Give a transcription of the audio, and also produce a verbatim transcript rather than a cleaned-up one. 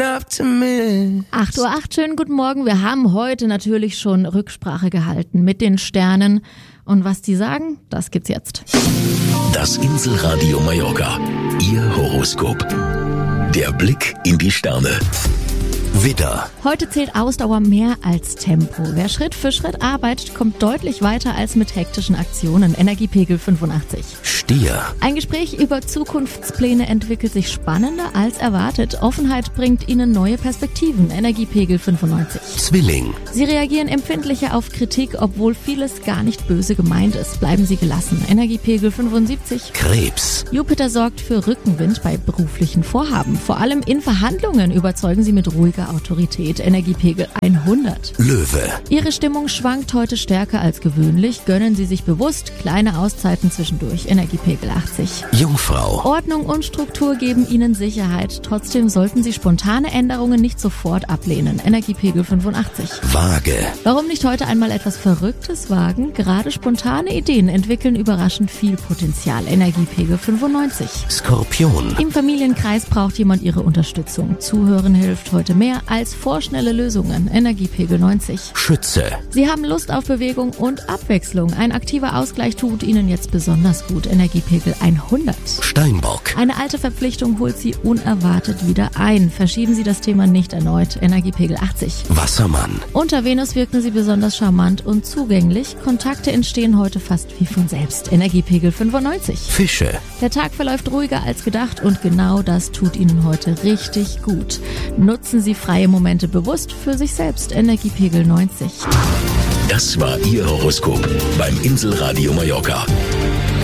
up to me. acht Uhr acht, schönen guten Morgen. Wir haben heute natürlich schon Rücksprache gehalten mit den Sternen. Und was die sagen, das gibt's jetzt. Das Inselradio Mallorca. Ihr Horoskop. Der Blick in die Sterne. Widder. Heute zählt Ausdauer mehr als Tempo. Wer Schritt für Schritt arbeitet, kommt deutlich weiter als mit hektischen Aktionen. Energiepegel fünfundachtzig. Stier. Ein Gespräch über Zukunftspläne entwickelt sich spannender als erwartet. Offenheit bringt Ihnen neue Perspektiven. Energiepegel fünfundneunzig. Zwilling. Sie reagieren empfindlicher auf Kritik, obwohl vieles gar nicht böse gemeint ist. Bleiben Sie gelassen. Energiepegel fünfundsiebzig. Krebs. Jupiter sorgt für Rückenwind bei beruflichen Vorhaben. Vor allem in Verhandlungen überzeugen Sie mit ruhiger Autorität. Energiepegel hundert. Löwe. Ihre Stimmung schwankt heute stärker als gewöhnlich. Gönnen Sie sich bewusst kleine Auszeiten zwischendurch. Energiepegel achtzig. Jungfrau. Ordnung und Struktur geben Ihnen Sicherheit. Trotzdem sollten Sie spontane Änderungen nicht sofort ablehnen. Energiepegel fünfundachtzig. Waage. Warum nicht heute einmal etwas Verrücktes wagen? Gerade spontane Ideen entwickeln überraschend viel Potenzial. Energiepegel fünfundneunzig. Skorpion. Im Familienkreis braucht jemand Ihre Unterstützung. Zuhören hilft heute mehr als vorschnelle Lösungen. Energiepegel neunzig. Schütze. Sie haben Lust auf Bewegung und Abwechslung. Ein aktiver Ausgleich tut Ihnen jetzt besonders gut. Energiepegel hundert. Steinbock. Eine alte Verpflichtung holt Sie unerwartet wieder ein. Verschieben Sie das Thema nicht erneut. Energiepegel achtzig. Wassermann. Unter Venus wirken Sie besonders charmant und zugänglich. Kontakte entstehen heute fast wie von selbst. Energiepegel fünfundneunzig. Fische. Der Tag verläuft ruhiger als gedacht und genau das tut Ihnen heute richtig gut. Nutzen Sie freie Momente bewusst für sich selbst. Energiepegel neunzig. Das war Ihr Horoskop beim Inselradio Mallorca.